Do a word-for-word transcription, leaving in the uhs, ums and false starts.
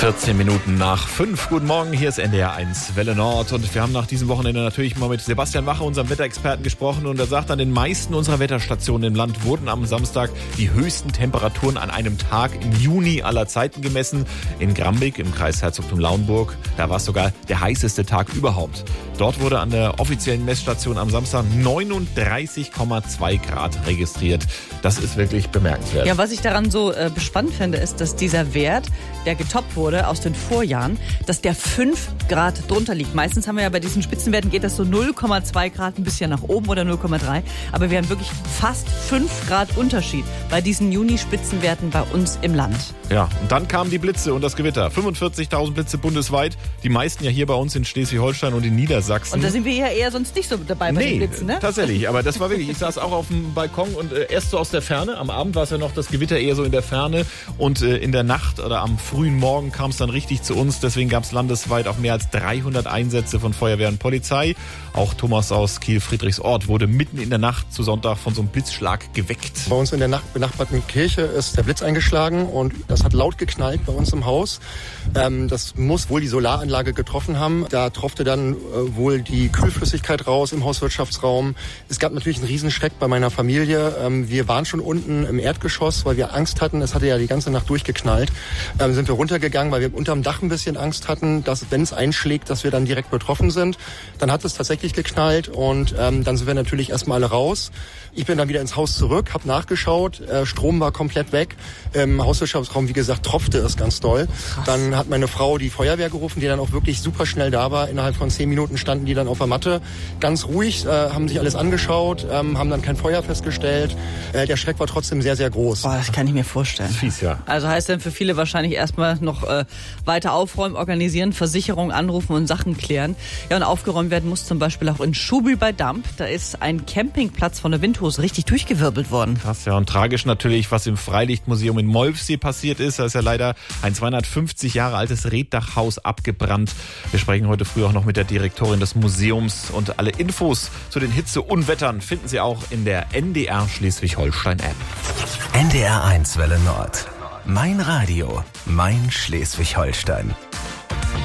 vierzehn Minuten nach fünf. Guten Morgen, hier ist N D R eins Welle Nord und wir haben nach diesem Wochenende natürlich mal mit Sebastian Wache, unserem Wetterexperten, gesprochen und er sagt, an den meisten unserer Wetterstationen im Land wurden am Samstag die höchsten Temperaturen an einem Tag im Juni aller Zeiten gemessen. In Grambeck im Kreis Herzogtum Lauenburg, da war es sogar der heißeste Tag überhaupt. Dort wurde an der offiziellen Messstation am Samstag neununddreißig Komma zwei Grad registriert. Das ist wirklich bemerkenswert. Ja, was ich daran so äh, spannend finde, ist, dass dieser Wert, der getoppt wurde aus den Vorjahren, dass der fünf Grad drunter liegt. Meistens haben wir ja bei diesen Spitzenwerten geht das so null Komma zwei Grad ein bisschen nach oben oder null Komma drei. Aber wir haben wirklich fast fünf Grad Unterschied bei diesen Juni-Spitzenwerten bei uns im Land. Ja, und dann kamen die Blitze und das Gewitter. fünfundvierzigtausend Blitze bundesweit. Die meisten ja hier bei uns in Schleswig-Holstein und in Niedersachsen. Und da sind wir ja eher sonst nicht so dabei bei nee, den Blitzen, ne? Tatsächlich. Aber das war wirklich, ich saß auch auf dem Balkon und äh, erst so aus der Ferne. Am Abend war es ja noch das Gewitter eher so in der Ferne. Und äh, in der Nacht oder am frühen Morgen kam es dann richtig zu uns. Deswegen gab es landesweit auch mehr als dreihundert Einsätze von Feuerwehr und Polizei. Auch Thomas aus Kiel-Friedrichsort wurde mitten in der Nacht zu Sonntag von so einem Blitzschlag geweckt. Bei uns in der Nacht benachbarten Kirche ist der Blitz eingeschlagen und das hat laut geknallt bei uns im Haus. Ähm, das muss wohl die Solaranlage getroffen haben. Da tropfte dann äh, wohl die Kühlflüssigkeit raus im Hauswirtschaftsraum. Es gab natürlich einen Riesenschreck bei meiner Familie. Ähm, wir waren schon unten im Erdgeschoss, weil wir Angst hatten. Es hatte ja die ganze Nacht durchgeknallt. Ähm, sind wir runtergegangen, weil wir unterm Dach ein bisschen Angst hatten, dass wenn es einschlägt, dass wir dann direkt betroffen sind. Dann hat es tatsächlich geknallt und ähm, dann sind wir natürlich erstmal alle raus. Ich bin dann wieder ins Haus zurück, habe nachgeschaut. Äh, Strom war komplett weg. Im Hauswirtschaftsraum, wie gesagt, tropfte es ganz doll. Krass. Dann hat meine Frau die Feuerwehr gerufen, die dann auch wirklich super schnell da war. Innerhalb von zehn Minuten standen die dann auf der Matte. Ganz ruhig, äh, haben sich alles angeschaut, ähm, haben dann kein Feuer festgestellt. Äh, der Schreck war trotzdem sehr, sehr groß. Boah, das kann ich mir vorstellen. Fies, ja. Also heißt dann für viele wahrscheinlich erstmal noch äh, weiter aufräumen, organisieren, Versicherung anrufen und Sachen klären. Ja, und aufgeräumt werden muss zum Beispiel auch in Schubel bei Damp. Da ist ein Campingplatz von der Windhose richtig durchgewirbelt worden. Krass, ja. Und tragisch natürlich, was im Freilichtmuseum in Molfsee passiert ist. Da ist ja leider ein zweihundertfünfzig Jahre altes Reetdachhaus abgebrannt. Wir sprechen heute früh auch noch mit der Direktorin des Museums. Und alle Infos zu den Hitze-Unwettern finden Sie auch in der N D R Schleswig-Holstein-App. N D R eins Welle Nord. Mein Radio, mein Schleswig-Holstein.